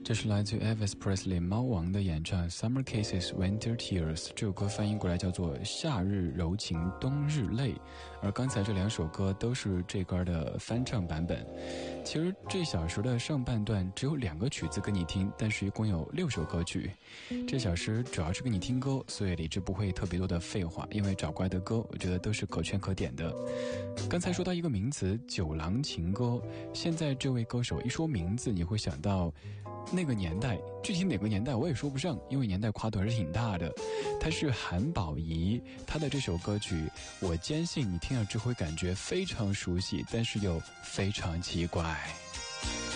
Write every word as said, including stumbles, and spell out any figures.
这是来自 Elvis Presley 猫王的演唱 Summer Kisses Winter Tears， 这首歌翻译过来叫做夏日柔情冬日泪，而刚才这两首歌都是这歌的翻唱版本。其实这小时的上半段只有两个曲子跟你听，但是一共有六首歌曲。这小时主要是跟你听歌，所以理智不会特别多的废话，因为找过来的歌我觉得都是可圈可点的。刚才说到一个名词九郎情歌，现在这位歌手一说名字你会想到那个年代，具体哪个年代我也说不上，因为年代跨度还是挺大的。她是韩宝仪，她的这首歌曲我坚信你听了之后会感觉非常熟悉，但是又非常奇怪。